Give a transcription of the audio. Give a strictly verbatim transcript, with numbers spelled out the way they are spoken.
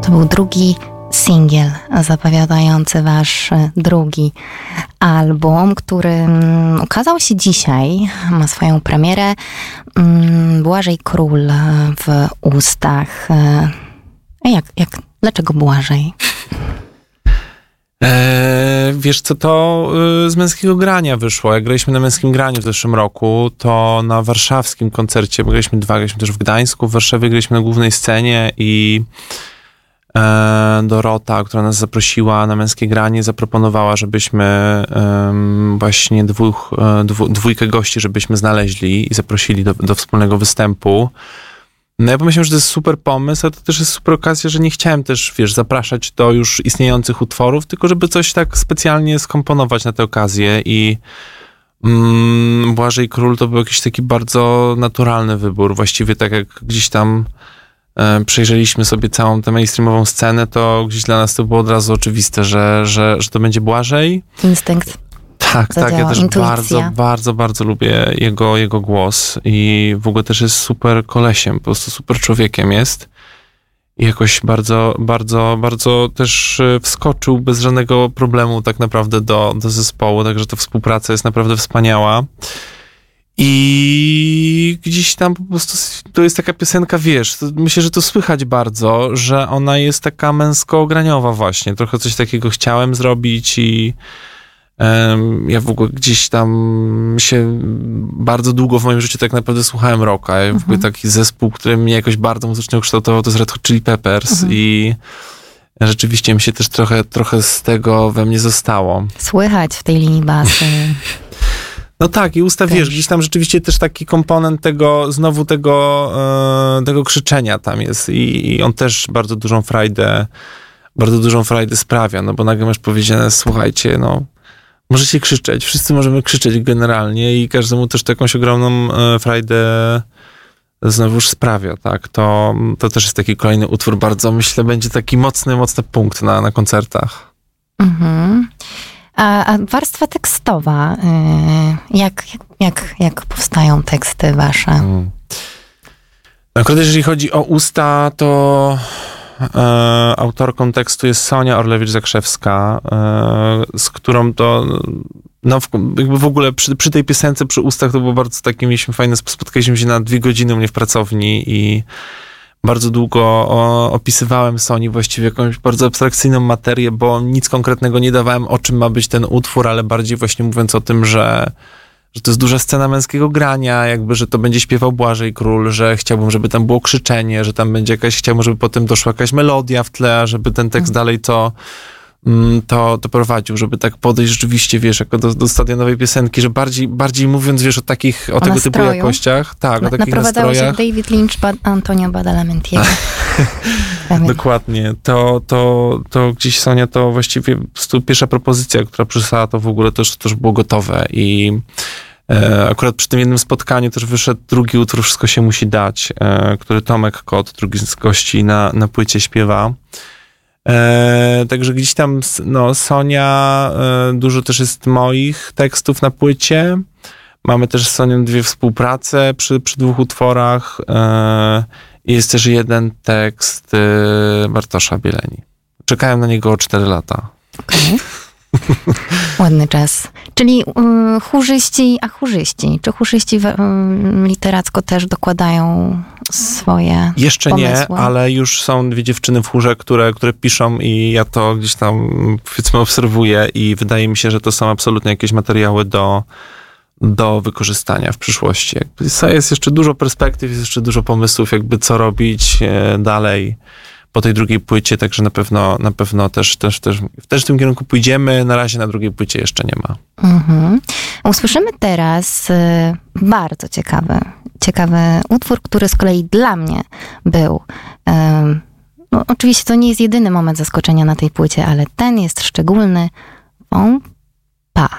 To był drugi singiel zapowiadający wasz drugi album, który ukazał się dzisiaj, ma swoją premierę. Błażej Król w ustach. Jak, jak, dlaczego Błażej? Eee, wiesz co, to y, z Męskiego Grania wyszło. Jak graliśmy na Męskim Graniu w zeszłym roku, to na warszawskim koncercie, bo graliśmy dwa, graliśmy też w Gdańsku, w Warszawie graliśmy na głównej scenie i e, Dorota, która nas zaprosiła na Męskie Granie, zaproponowała, żebyśmy e, właśnie dwóch, e, dwu, dwójkę gości, żebyśmy znaleźli i zaprosili do, do wspólnego występu. No ja pomyślałem, że to jest super pomysł, a to też jest super okazja, że nie chciałem też, wiesz, zapraszać do już istniejących utworów, tylko żeby coś tak specjalnie skomponować na tę okazję i mm, Błażej Król to był jakiś taki bardzo naturalny wybór. Właściwie tak jak gdzieś tam e, przejrzeliśmy sobie całą tę mainstreamową scenę, to gdzieś dla nas to było od razu oczywiste, że, że, że to będzie Błażej. Instynkt. Tak, Zadziała, tak, ja też intuicja. bardzo, bardzo, bardzo lubię jego, jego głos i w ogóle też jest super kolesiem, po prostu super człowiekiem jest i jakoś bardzo, bardzo, bardzo też wskoczył bez żadnego problemu tak naprawdę do, do zespołu, także ta współpraca jest naprawdę wspaniała i gdzieś tam po prostu to jest taka piosenka, wiesz, to myślę, że to słychać bardzo, że ona jest taka męsko-graniowa właśnie, trochę coś takiego chciałem zrobić i ja w ogóle gdzieś tam się bardzo długo w moim życiu tak naprawdę słuchałem rocka. Ja w ogóle taki zespół, który mnie jakoś bardzo muzycznie ukształtował, to jest Red Hot Chili Peppers mhm. i rzeczywiście mi się też trochę, trochę z tego we mnie zostało. Słychać w tej linii basy. No tak, i usta, wiesz, gdzieś tam rzeczywiście też taki komponent tego, znowu tego, e, tego krzyczenia tam jest i, i on też bardzo dużą frajdę, bardzo dużą frajdę sprawia, no bo nagle masz powiedziane, słuchajcie, no możecie krzyczeć, wszyscy możemy krzyczeć generalnie i każdemu też jakąś ogromną e, frajdę znowuż sprawia, tak? To, to też jest taki kolejny utwór, bardzo myślę, będzie taki mocny, mocny punkt na, na koncertach. Mhm. A, a warstwa tekstowa, yy, jak, jak, jak powstają teksty wasze? Hmm. Akurat jeżeli chodzi o usta, to E, autorką tekstu jest Sonia Orlewicz-Zakrzewska, e, z którą to no, jakby w ogóle przy, przy tej piosence, przy ustach to było bardzo takie, mieliśmy fajne, spotkaliśmy się na dwie godziny u mnie w pracowni i bardzo długo o, opisywałem Soni właściwie jakąś bardzo abstrakcyjną materię, bo nic konkretnego nie dawałem, o czym ma być ten utwór, ale bardziej właśnie mówiąc o tym, że że to jest duża scena Męskiego Grania, jakby, że to będzie śpiewał Błażej Król, że chciałbym, żeby tam było krzyczenie, że tam będzie jakaś, chciałbym, żeby potem doszła jakaś melodia w tle, a żeby ten tekst dalej to, to, to prowadził, żeby tak podejść rzeczywiście, wiesz, jako do, do stadionowej piosenki, że bardziej, bardziej mówiąc, wiesz, o takich, o, o tego nastroju. Typu jakościach. Tak, Na, o takich nastrojach. Się David Lynch, ba- Antonio Badalamentieri. Dokładnie. To, to, to gdzieś Sonia, to właściwie po prostu pierwsza propozycja, która przysłała, to w ogóle też, też było gotowe i e, akurat przy tym jednym spotkaniu też wyszedł drugi utwór, Wszystko się musi dać, e, który Tomek Kot, drugi z gości na, na płycie śpiewa. E, także gdzieś tam no, Sonia, e, dużo też jest moich tekstów na płycie. Mamy też z Sonią dwie współprace przy, przy dwóch utworach. E, jest też jeden tekst e, Bartosza Bieleni. Czekałem na niego cztery lata. Okej. Okay. Ładny czas. Czyli y, chórzyści, a chórzyści. Czy chórzyści y, literacko też dokładają swoje Jeszcze pomysły? Nie, ale już są dwie dziewczyny w chórze, które, które piszą i ja to gdzieś tam, powiedzmy, obserwuję i wydaje mi się, że to są absolutnie jakieś materiały do, do wykorzystania w przyszłości. Jakby jest jeszcze dużo perspektyw, jest jeszcze dużo pomysłów, jakby co robić dalej po tej drugiej płycie, także na pewno, na pewno też, też, też, też w tym kierunku pójdziemy. Na razie na drugiej płycie jeszcze nie ma. Mhm. Usłyszymy teraz y, bardzo ciekawy, ciekawy utwór, który z kolei dla mnie był. Y, no, oczywiście to nie jest jedyny moment zaskoczenia na tej płycie, ale ten jest szczególny. Wąt